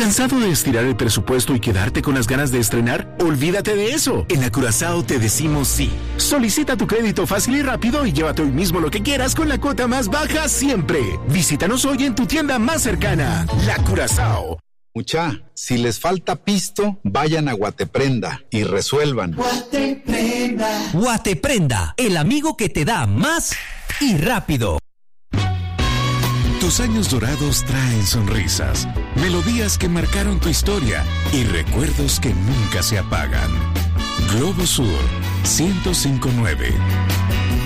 ¿Cansado de estirar el presupuesto y quedarte con las ganas de estrenar? Olvídate de eso. En la Curazao te decimos sí. Solicita tu crédito fácil y rápido y llévate hoy mismo lo que quieras con la cuota más baja siempre. Visítanos hoy en tu tienda más cercana. La Curazao. Mucha, si les falta pisto, vayan a Guateprenda y resuelvan. Guateprenda. Guateprenda, el amigo que te da más y rápido. Tus años dorados traen sonrisas, melodías que marcaron tu historia y recuerdos que nunca se apagan. Globo Sur 105.9.